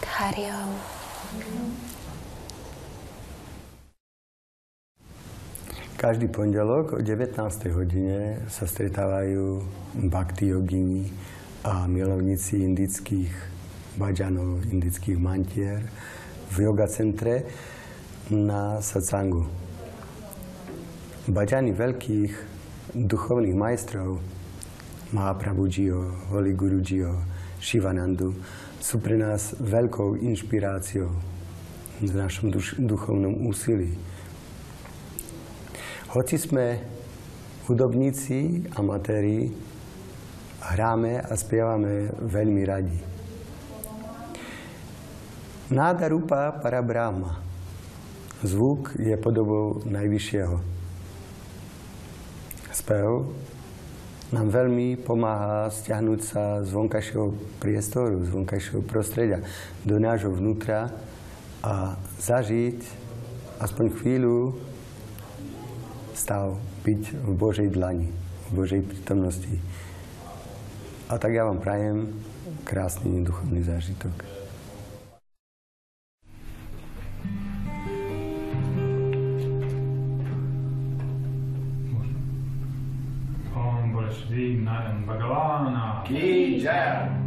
Hari Om. Každý pondelok o 19. hodine sa stretávajú bhakti jogini a milovníci indických bhajanov, indických mantier v yoga centre na satsangu. Bhajany veľkých duchovných majstrov Mahaprabhujiho, Holy Gurujiho, Shivanandu sú pre nás veľkou inšpiráciou v našom duchovnom úsilí. Hoci sme hudobníci, amatéri, hráme a spievame veľmi radi. Náda Rupa Parabrahma. Zvuk je podobou Najvyššieho. Spev nám veľmi pomáha stiahnuť sa z vonkajšieho priestoru, z vonkajšieho prostredia do nášho vnútra a zažiť aspoň chvíľu stav byť v Božej dlani, v Božej prítomnosti. A tak ja vám prajem krásny duchovný zážitok. Om Bole Shri Narayana Bhagavana Ki Jai.